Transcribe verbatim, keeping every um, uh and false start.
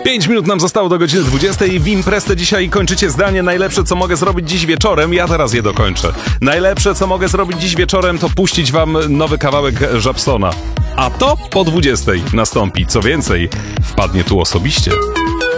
Pięć minut nam zostało do godziny dwudziestej. W Imprezę dzisiaj kończycie zdanie: najlepsze, co mogę zrobić dziś wieczorem. Ja teraz je dokończę. Najlepsze, co mogę zrobić dziś wieczorem, to puścić wam nowy kawałek Żabsona. A to po dwudziestej nastąpi. Co więcej, wpadnie tu osobiście.